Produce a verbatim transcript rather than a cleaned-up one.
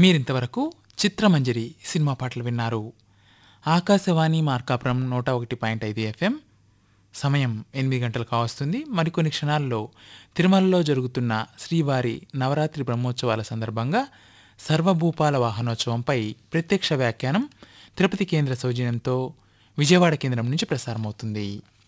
మీరింతవరకు చిత్రమంజరి సినిమా పాటలు విన్నారు. ఆకాశవాణి మార్కాపురం నూట ఒకటి పాయింట్ ఐదు ఎఫ్ఎం. సమయం ఎనిమిది గంటలు కావస్తుంది. మరికొన్ని క్షణాల్లో తిరుమలలో జరుగుతున్న శ్రీవారి నవరాత్రి బ్రహ్మోత్సవాల సందర్భంగా సర్వభూపాల వాహనోత్సవంపై ప్రత్యక్ష వ్యాఖ్యానం తిరుపతి కేంద్ర సౌజన్యంతో విజయవాడ కేంద్రం నుంచి ప్రసారమవుతుంది.